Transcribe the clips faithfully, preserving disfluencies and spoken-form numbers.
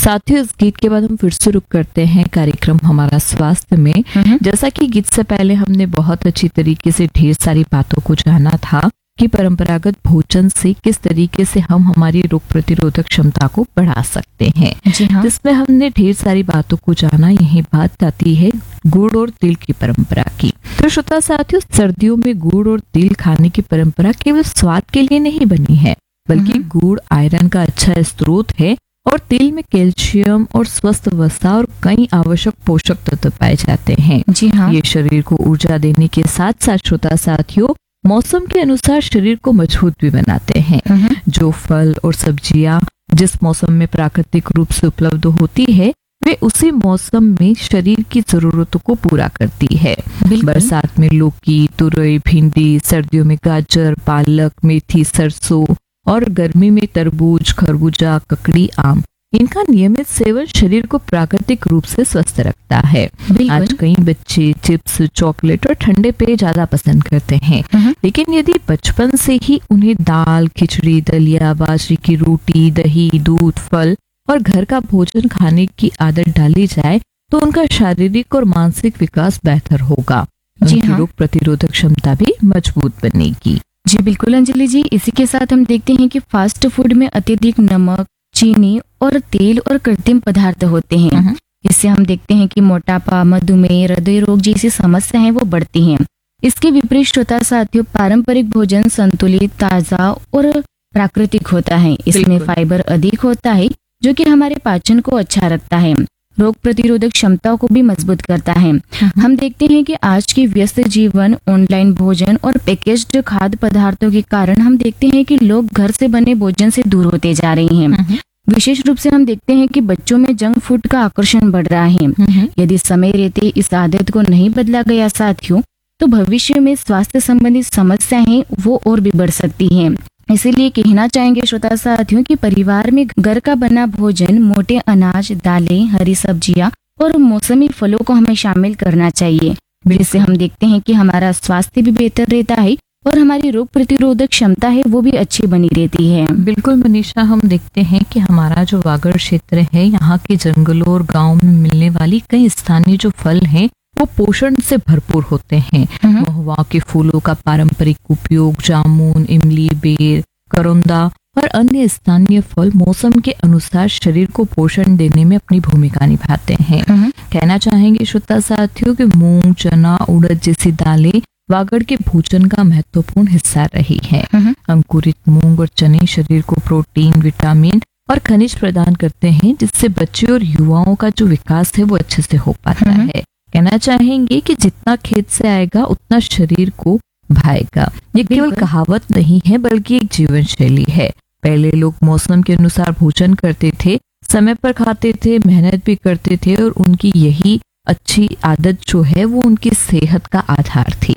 साथियों, इस गीत के बाद हम फिर से रुक करते हैं कार्यक्रम हमारा स्वास्थ्य में। जैसा कि गीत से पहले हमने बहुत अच्छी तरीके से ढेर सारी बातों को जाना था कि परंपरागत भोजन से किस तरीके से हम हमारी रोग प्रतिरोधक क्षमता को बढ़ा सकते हैं। जी हाँ। जिसमें हमने ढेर सारी बातों को जाना। यही बात आती है गुड़ और तिल की परंपरा की। तो श्रोता साथियों, सर्दियों में गुड़ और तिल खाने की परंपरा केवल स्वाद के लिए नहीं बनी है, बल्कि गुड़ आयरन का अच्छा स्रोत है और तिल में कैल्शियम और स्वस्थ वसा और कई आवश्यक पोषक तत्व पाए जाते हैं। जी हाँ। ये शरीर को ऊर्जा देने के साथ साथ श्रोता साथियों मौसम के अनुसार शरीर को मजबूत भी बनाते हैं। जो फल और सब्जियां जिस मौसम में प्राकृतिक रूप से उपलब्ध होती है, वे उसी मौसम में शरीर की जरूरतों को पूरा करती है। बरसात में लौकी, तुरई, भिंडी, सर्दियों में गाजर, पालक, मेथी, सरसों और गर्मी में तरबूज, खरबूजा, ककड़ी, आम। इनका नियमित सेवन शरीर को प्राकृतिक रूप से स्वस्थ रखता है। आज कई बच्चे चिप्स, चॉकलेट और ठंडे पेय ज्यादा पसंद करते हैं, लेकिन यदि बचपन से ही उन्हें दाल, खिचड़ी, दलिया, बाजरे की रोटी, दही, दूध, फल और घर का भोजन खाने की आदत डाली जाए तो उनका शारीरिक और मानसिक विकास बेहतर होगा। जी उनकी हाँ। रोग प्रतिरोधक क्षमता भी मजबूत बनेगी। जी बिल्कुल अंजलि जी, इसी के साथ हम देखते हैं कि फास्ट फूड में अत्यधिक नमक, चीनी और तेल और कृत्रिम पदार्थ होते हैं। इससे हम देखते हैं कि मोटापा, मधुमेह, हृदय रोग जैसी समस्याएं वो बढ़ती हैं। इसके विपरीत श्रोता साथियों, पारंपरिक भोजन संतुलित, ताजा और प्राकृतिक होता है। इसमें फाइबर अधिक होता है जो कि हमारे पाचन को अच्छा रखता है, रोग प्रतिरोधक क्षमता को भी मजबूत करता है। हम देखते हैं कि आज की व्यस्त जीवन, ऑनलाइन भोजन और पैकेज्ड खाद्य पदार्थों के कारण हम देखते हैं कि लोग घर से बने भोजन से दूर होते जा रहे हैं। विशेष रूप से हम देखते हैं कि बच्चों में जंक फूड का आकर्षण बढ़ रहा है। यदि समय रहते इस आदत को नहीं बदला गया साथियों, तो भविष्य में स्वास्थ्य संबंधी समस्याएं वो और भी बढ़ सकती हैं। इसीलिए कहना चाहेंगे श्रोता साथियों कि परिवार में घर का बना भोजन, मोटे अनाज, दालें, हरी सब्जियां और मौसमी फलों को हमें शामिल करना चाहिए, जिससे हम देखते हैं कि हमारा स्वास्थ्य भी बेहतर रहता है और हमारी रोग प्रतिरोधक क्षमता है वो भी अच्छी बनी रहती है। बिल्कुल मनीषा, हम देखते हैं कि हमारा जो वागड़ क्षेत्र है, यहाँ के जंगलों और गाँव में मिलने वाली कई स्थानीय जो फल हैं वो पोषण से भरपूर होते हैं। महुआ के फूलों का पारंपरिक उपयोग, जामुन, इमली, बेर, करौंदा और अन्य स्थानीय फल मौसम के अनुसार शरीर को पोषण देने में अपनी भूमिका निभाते हैं। कहना चाहेंगे श्रोता साथियों कि मूंग, चना, उड़द जैसी दालें वागड़ के भोजन का महत्वपूर्ण हिस्सा रही है। अंकुरित मूंग और चने शरीर को प्रोटीन, विटामिन और खनिज प्रदान करते हैं, जिससे बच्चे और युवाओं का जो विकास है वो अच्छे से हो पाता है। कहना चाहेंगे कि जितना खेत से आएगा उतना शरीर को भाएगा। ये केवल कहावत नहीं है, बल्कि एक जीवन शैली है। पहले लोग मौसम के अनुसार भोजन करते थे, समय पर खाते थे, मेहनत भी करते थे और उनकी यही अच्छी आदत जो है वो उनकी सेहत का आधार थी।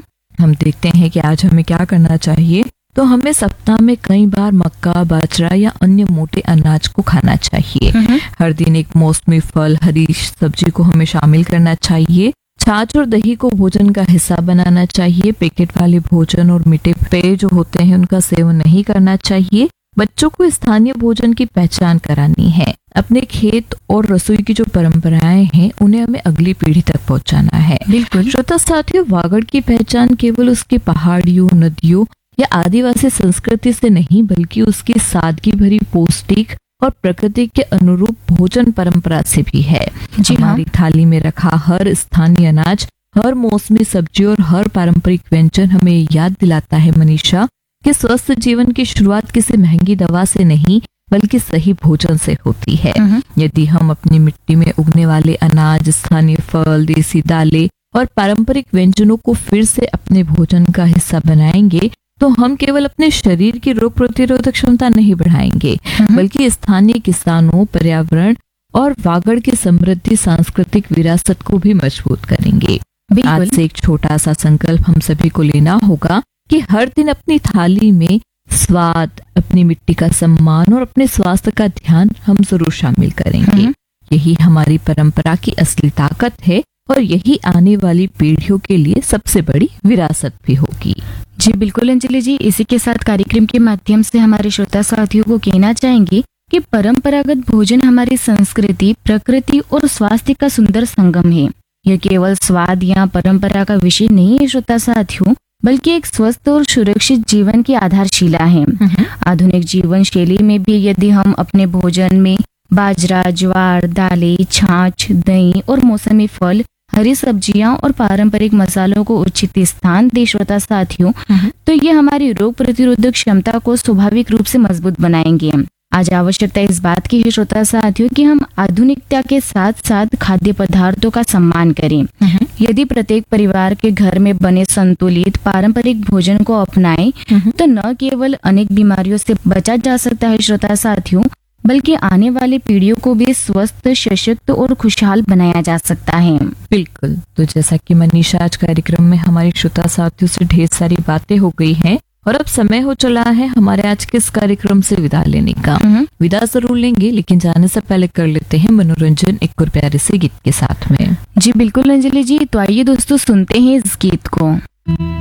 हम देखते हैं कि आज हमें क्या करना चाहिए। तो हमें सप्ताह में कई बार मक्का, बाजरा या अन्य मोटे अनाज को खाना चाहिए। हर दिन एक मौसमी फल, हरी सब्जी को हमें शामिल करना चाहिए। छाछ और दही को भोजन का हिस्सा बनाना चाहिए। पैकेट वाले भोजन और मीठे पेय जो होते हैं उनका सेवन नहीं करना चाहिए। बच्चों को स्थानीय भोजन की पहचान करानी है। अपने खेत और रसोई की जो परंपराएं हैं उन्हें हमें अगली पीढ़ी तक पहुंचाना है। बिल्कुल श्रोता साथियों, वागड़ की पहचान केवल उसकी पहाड़ियों, नदियों या आदिवासी संस्कृति से नहीं, बल्कि उसकी सादगी भरी, पौष्टिक और प्रकृति के अनुरूप भोजन परंपरा से भी है। जी हाँ। हमारी थाली में रखा हर स्थानीय अनाज, हर मौसमी सब्जी और हर पारंपरिक व्यंजन हमें याद दिलाता है मनीषा कि स्वस्थ जीवन की शुरुआत किसी महंगी दवा से नहीं, बल्कि सही भोजन से होती है। यदि हम अपनी मिट्टी में उगने वाले अनाज, स्थानीय फल, देसी दालें और पारंपरिक व्यंजनों को फिर से अपने भोजन का हिस्सा बनाएंगे, तो हम केवल अपने शरीर की रोग प्रतिरोधक क्षमता नहीं बढ़ाएंगे, बल्कि स्थानीय किसानों, पर्यावरण और वागड़ की समृद्धि सांस्कृतिक विरासत को भी मजबूत करेंगे। आज से एक छोटा सा संकल्प हम सभी को लेना होगा कि हर दिन अपनी थाली में स्वाद, अपनी मिट्टी का सम्मान और अपने स्वास्थ्य का ध्यान हम जरूर शामिल करेंगे। यही हमारी परंपरा की असली ताकत है और यही आने वाली पीढ़ियों के लिए सबसे बड़ी विरासत भी होगी। जी बिल्कुल अंजलि जी, इसी के साथ कार्यक्रम के माध्यम से हमारे श्रोता साथियों को कहना चाहेंगे कि परंपरागत भोजन हमारी संस्कृति, प्रकृति और स्वास्थ्य का सुंदर संगम है। यह केवल स्वाद या परंपरा का विषय नहीं है श्रोता साथियों, बल्कि एक स्वस्थ और सुरक्षित जीवन की आधारशिला है। आधुनिक जीवन शैली में भी यदि हम अपने भोजन में बाजरा, ज्वार, दालें, छाछ, दही और मौसमी फल, हरी सब्जियां और पारंपरिक मसालों को उचित स्थान दे श्रोता साथियों, तो ये हमारी रोग प्रतिरोधक क्षमता को स्वाभाविक रूप से मजबूत बनाएंगे। आज आवश्यकता इस बात की है श्रोता साथियों कि हम आधुनिकता के साथ साथ खाद्य पदार्थों का सम्मान करें। यदि प्रत्येक परिवार के घर में बने संतुलित पारंपरिक भोजन को अपनाएं, तो न केवल अनेक बीमारियों से बचा जा सकता है श्रोता साथियों, बल्कि आने वाली पीढ़ियों को भी स्वस्थ, सशक्त और खुशहाल बनाया जा सकता है। बिल्कुल। तो जैसा कि मनीषा, आज कार्यक्रम में हमारे श्रोता साथियों से ढेर सारी बातें हो गई हैं और अब समय हो चला है हमारे आज के इस कार्यक्रम से विदा लेने का। विदा जरूर लेंगे, लेकिन जाने से पहले कर लेते हैं मनोरंजन एक और प्यारे से गीत के साथ में। जी बिल्कुल अंजलि जी, तो आइए दोस्तों सुनते हैं इस गीत को।